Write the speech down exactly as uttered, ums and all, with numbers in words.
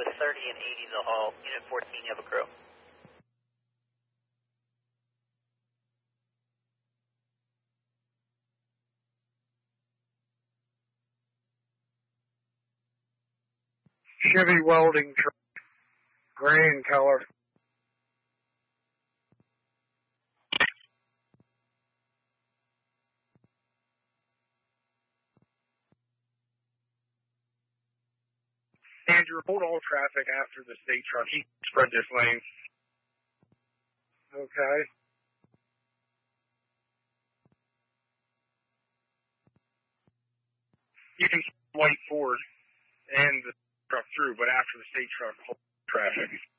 with thirty and eighty to haul. Unit fourteen, you have a crew. Chevy welding truck, gray in color. Andrew, hold all traffic after the state truck. He spread this lane. Okay. You can wait forward and the truck through, but after the state truck, hold traffic.